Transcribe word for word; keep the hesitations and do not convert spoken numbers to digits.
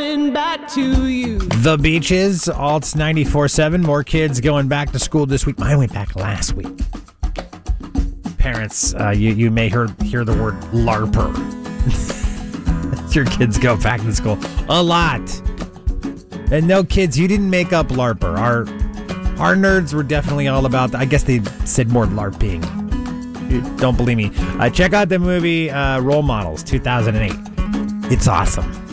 coming back to you. The Beaches, Alts ninety-four seven. More kids going back to school this week. Mine went back last week. Parents, uh, you, you may hear, hear the word LARPer. Your kids go back to school a lot. And no, kids, you didn't make up LARPer. Our our nerds were definitely all about that. I guess they said more LARPing. Don't believe me. Uh, check out the movie uh, Role Models two thousand eight. It's awesome.